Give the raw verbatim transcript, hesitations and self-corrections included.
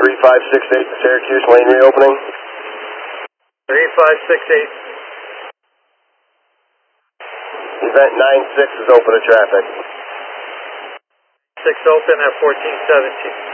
three five six eight to Syracuse, lane reopening. three five six eight. Event nine six is open to traffic. six open at fourteen seventeen.